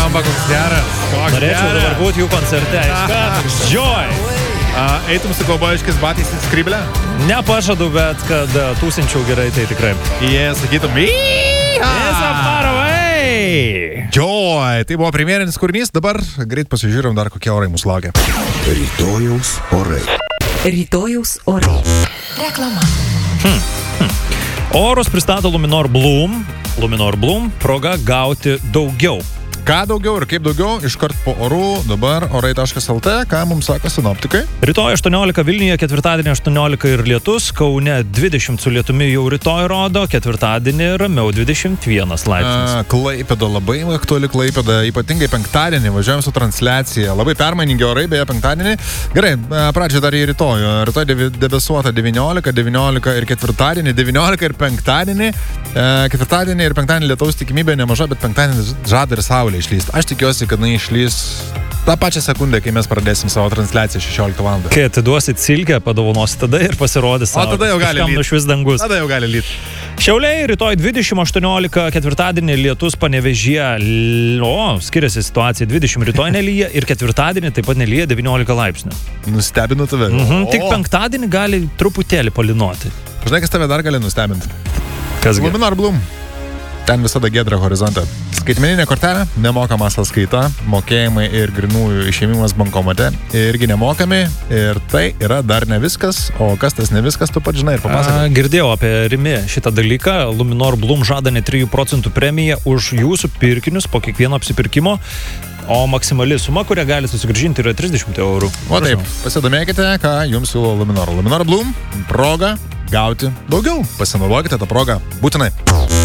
Blemba, koks geras. Norėčiau dabar būti jų koncerte. Joy! Eitum su kaubojiškis batais į Scriblę? Nepažadu, bet kad tūsinčiau gerai, tai tikrai. Jie sakytum, It's a far away! Joy! Tai buvo premjerinis kūrinys, dabar greit pasižiūrėjom dar kokie orai mūsų laukia. Rytojaus orai. Rytojaus orai. Reklama. Orus pristato Luminor Bloom. Luminor Bloom proga gauti daugiau. Ką daugiau ir kaip daugiau, iškart po orų, dabar orai.lt, ką mums sako sinoptikai. Rytoj 18 Vilniuje, ketvirtadienį 18 ir lietus, Kaune 20 su lietumi jau rytoj rodo, ketvirtadienį ramiau 21 laipsnis. Klaipėda labai aktuali Klaipėda, ypatingai penktadienį, važiuojam su transliacija, labai permainingi orai, beje, penktadienį. Gerai, pradžia dar į rytojų. Rytoj debesuota 19 ir ketvirtadienį, 19 ir penktadienį. Ketvirtadienį ir penktadienį lietaus tikimybė nemaža, bet penktadienį žada ir saulė išlįst. Aš tikiuosi, kad jinai išlys tą pačią sekundę, kai mes pradėsim savo transliaciją 16 val. Kai atiduosit silkę, padovanosit tada ir pasirodys O tada jau gali lyt. nušvis dangus. Tada jau gali lyt. Šiauliai rytoj 20-18, ketvirtadienį lietus Panevėžyje, skiriasi situacija, 20 rytoj nelyja ir ketvirtadienį taip pat nelyja 19 laipsnių. Nustebinu tave. Tik penktadienį gali truputėlį palinoti. Žinai, kas tave dar gali nustebinti? Kasgi? Luminor Bloom. Ten visada giedra horizonte. Skaitmeninė kortelė, nemokama sąskaita, mokėjimai ir grinųjų išėmimas bankomate irgi nemokami. Ir tai yra dar ne viskas, o kas tas ne viskas, tu pat žinai ir papasakok. Girdėjau apie Rimi šitą dalyką. Luminor Bloom žada net 3% premiją už jūsų pirkinius po kiekvieno apsipirkimo. O maksimali suma, kurią gali susigrąžinti, yra 30 eurų. O taip, pasidomėkite, ką jums siūlo Luminor. Luminor Bloom, proga gauti daugiau. Pasinaudokite tą progą būtinai.